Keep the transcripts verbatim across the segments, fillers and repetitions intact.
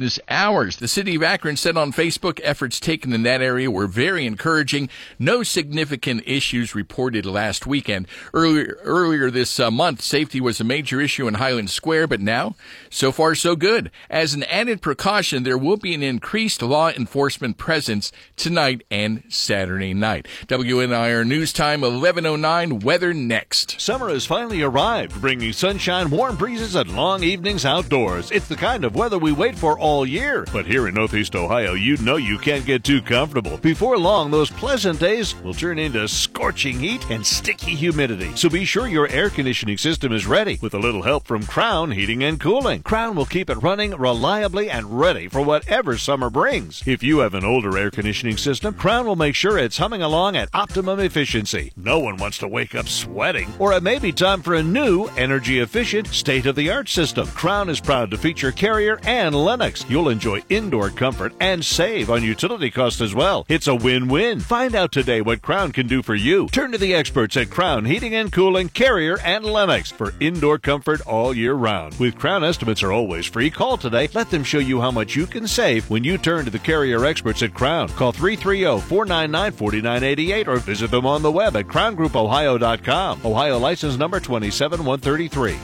business hours. The city of Akron said on Facebook efforts taken in that area were very encouraging. No significant issues reported last weekend. Earlier, earlier this uh, month, safety was a major issue in Highland Square, but now, so far, so good. As an added precaution, there will be an increased law enforcement presence tonight and Saturday night. W N I R News Time, eleven oh nine, weather next. Summer has finally arrived, bringing sunshine, warm breezes, and long evenings outdoors. It's the kind of weather we wait for all year. But here in Northeast Ohio, you know you can't get too comfortable. Before long, those pleasant days will turn into scorching heat and sticky humidity. So be sure your air conditioning system is ready with a little help from Crown Heating and Cooling. Crown will keep it running reliably and ready for whatever summer brings. If you have an older air conditioning system, Crown will make sure it's humming along at optimum efficiency. No one wants to wake up sweating. Or it may be time for a new, energy-efficient, state-of-the-art system. Crown is proud to feature Carrier and Lennox. You'll enjoy indoor comfort and save on utility costs as well. It's a win-win. Find out today what Crown can do for you. Turn to the experts at Crown Heating and Cooling, Carrier, and Lennox for indoor comfort all year round. With Crown, estimates are always free. Call today. Let them show you how much you can save when you turn to the Carrier experts at Crown. Call three three zero, four nine nine, four nine eight eight or visit them on the web at crown group ohio dot com. Ohio license number two seven one three three.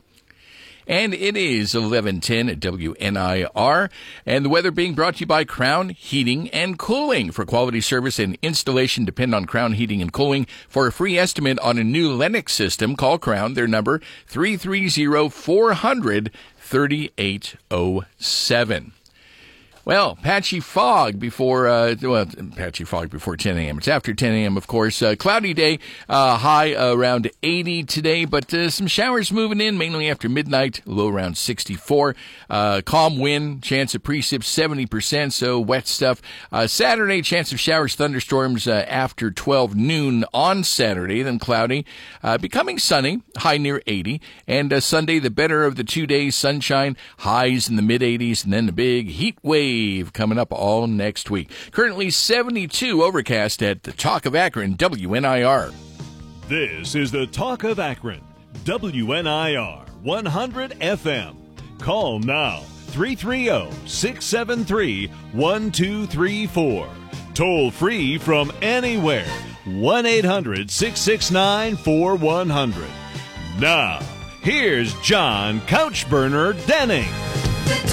And it is eleven ten at W N I R. And the weather being brought to you by Crown Heating and Cooling. For quality service and installation, depend on Crown Heating and Cooling. For a free estimate on a new Lennox system, call Crown. Their number, three three zero, four hundred, thirty-eight oh seven. Well, patchy fog before, uh, well, patchy fog before ten a.m. It's after ten a.m., of course. Uh, cloudy day, uh, high around eighty today, but uh, some showers moving in, mainly after midnight, low around sixty-four. Uh, calm wind, chance of precip seventy percent, so wet stuff. Uh, Saturday, chance of showers, thunderstorms uh, after twelve noon on Saturday, then cloudy, uh, becoming sunny, high near eighty. And uh, Sunday, the better of the two days, sunshine, highs in the mid-eighties, and then the big heat wave coming up all next week. Currently seventy-two overcast at the Talk of Akron, W N I R. This is the Talk of Akron, W N I R one hundred F M. Call now, three three zero, six seven three, one two three four. Toll free from anywhere, one eight hundred, six six nine, four one zero zero. Now, here's John Couchburner Denning.